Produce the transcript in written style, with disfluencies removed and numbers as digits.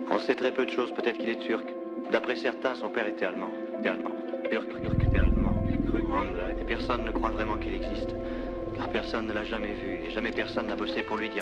On sait très peu de choses, peut-être qu'il est turc. D'après certains, son père était allemand. Turc, était allemand. Et personne ne croit vraiment qu'il existe. Car personne ne l'a jamais vu, et jamais personne n'a bossé pour lui dire